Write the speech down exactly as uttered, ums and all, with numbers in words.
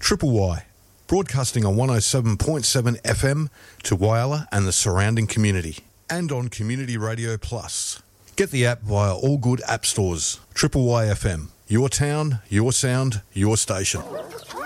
Triple Y, broadcasting on one oh seven point seven F M to Whyalla and the surrounding community, and on Community Radio Plus. Get the app via all good app stores. Triple Y F M, your town, your sound, your station.